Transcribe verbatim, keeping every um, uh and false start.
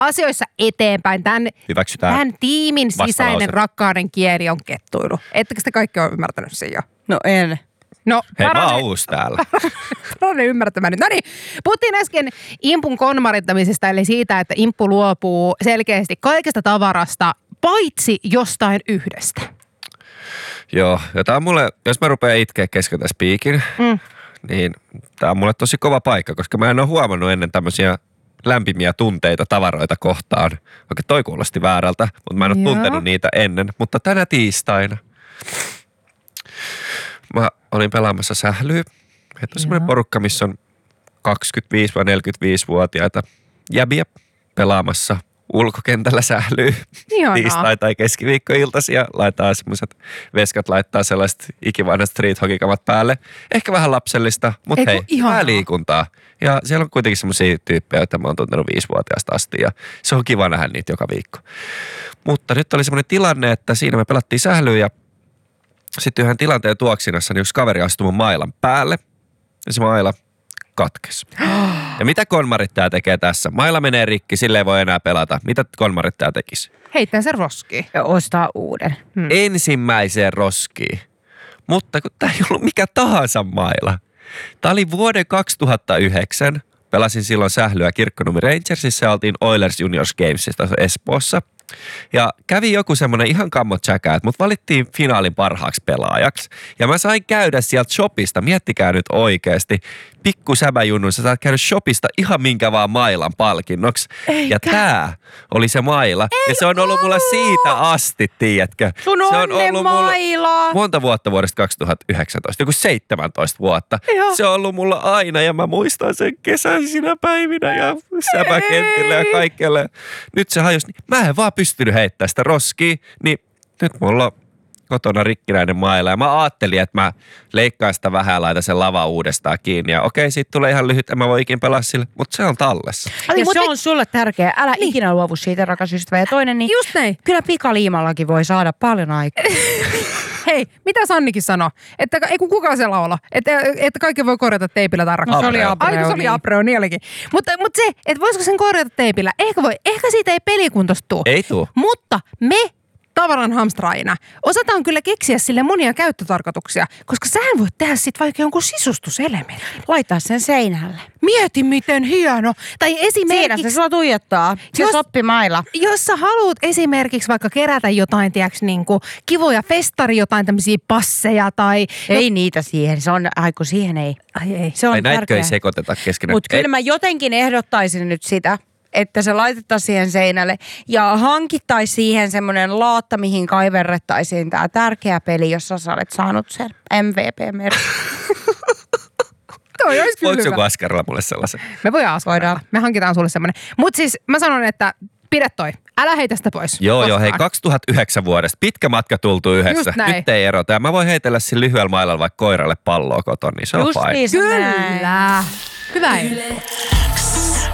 asioissa eteenpäin. Tämän, tämän tiimin sisäinen rakkauden kieli on kettuilu. Ettekö te kaikki ole ymmärtänyt sen jo? No en. No, hei, mä oon uusi täällä. Olen ymmärtämään nyt. No niin, puhuttiin äsken impun konmarittamisesta, eli siitä, että imppu luopuu selkeästi kaikesta tavarasta, paitsi jostain yhdestä. Joo, ja tää on mulle, jos mä rupean itkeä kesken tässä piikin, mm. niin tää on mulle tosi kova paikka, koska mä en ole huomannut ennen tämmöisiä lämpimiä tunteita tavaroita kohtaan. Oikein toi kuulosti väärältä, mutta mä en ole Joo. tuntenut niitä ennen. Mutta tänä tiistaina mä olin pelaamassa sählyä. Että on semmoinen porukka, missä on kaksikymmentäviisi-neljäkymmentäviisi-vuotiaita jäbiä pelaamassa ulkokentällä sählyä. Tiistai- tai keskiviikkoiltaisia. Laittaa semmoiset, veskat laittaa sellaiset ikivanhat street hockey-kamat päälle. Ehkä vähän lapsellista, mutta hei, vähän liikuntaa. Ja siellä on kuitenkin semmoisia tyyppejä, joita mä oon tuntenut viisivuotiaasta asti ja se on kiva nähdä niitä joka viikko. Mutta nyt oli semmoinen tilanne, että siinä me pelattiin sählyä ja sitten yhden tilanteen tuoksinassa niin yksi kaveri astui mun mailan päälle ja se maila katkesi. Ja mitä konmarittaja tekee tässä? Maila menee rikki, sille ei voi enää pelata. Mitä konmarittaja tekisi? Heittää sen roskiin. Ja ostaa uuden. Hmm. Ensimmäiseen roskiin. Mutta kun tää ei ollut mikä tahansa maila. Tää oli vuoden kaksituhattayhdeksän. Pelasin silloin sählyä Kirkkonummi Rangersissa ja oltiin Oilers Juniors Gamesista Espoossa. Ja kävi joku semmoinen ihan kammot säkä, että mut valittiin finaalin parhaaksi pelaajaksi. Ja mä sain käydä sieltä shopista, miettikää nyt oikeasti, pikku säbäjunnu, sä saat käydä shopista ihan minkä vaan mailan palkinnoksi. Eikä. Ja tää oli se maila. Ei ja se on ollut mulla siitä asti, tiedätkö? Sun se on ollut maila. Monta vuotta vuodesta kaksituhattayhdeksäntoista, joku seitsemäntoista vuotta. Joo. Se on ollut mulla aina ja mä muistan sen kesäisinä päivinä ja säbäkentillä ja kaikkelle. Nyt se hajosi. Mä en vaan pystynyt heittämään sitä roskia, niin nyt mulla on kotona rikkinäinen maila. Ja mä ajattelin, että mä leikkaan sitä vähän ja laitan sen lava uudestaan kiinni. Ja okei, siitä tulee ihan lyhyt, en mä voi ikin pelaa sille, mutta se on tallessa. Ja se on sulle tärkeä. Älä niin. ikinä luovu siitä, rakas ystävä. Ja toinen, niin just näin. Kyllä pikaliimallakin voi saada paljon aikaa. Hei, mitä Sannikin sanoi? Että ei kun kukaan se laula. Että, että kaikki voi korjata teipillä tai rakkaudella. No, se oli Abreu. Aina se oli Abreu, niin olikin. Mutta, mutta se, että voisiko sen korjata teipillä? Ehkä voi. Ehkä siitä ei pelikuntosta tuu. Ei tuu. Mutta me tavaran hamstraajina osataan kyllä keksiä sille monia käyttötarkoituksia, koska sähän voit tehdä sit vaikka jonkun sisustuselementin. Laittaa sen seinälle. Mieti miten hieno. Tai esimerkiksi... Siinä se sua tuijottaa. Se jos, soppimaila. Jos sä haluat esimerkiksi vaikka kerätä jotain, tiiäks, niinku kivoja festari, jotain tämmöisiä passeja tai... Ei no, niitä siihen. Se on, aiku siihen ei. Ai ei. Se on ai näitkö ei sekoiteta keskenään. Mutta kyllä mä jotenkin ehdottaisin nyt sitä, että se laitettaisiin siihen seinälle ja hankittaisiin siihen semmoinen laatta, mihin kaiverrettaisiin tämä tärkeä peli, jossa sä olet saanut sen M V P-merkin. Toi olisi kyllä voiko hyvä. joku askarilla mulle sellaisen? Me voidaan askarilla. Me hankitaan sulle semmoinen. Mutta siis mä sanon, että pidä toi. Älä heitä sitä pois. Joo, koskaan. Joo, hei kaksituhattayhdeksän vuodesta. Pitkä matka tultu yhdessä. Nyt ei erota. Ja mä voin heitellä sillä lyhyellä mailalla vaikka koiralle palloa koton, niin se on just fine. Niin, kyllä. Hyvä.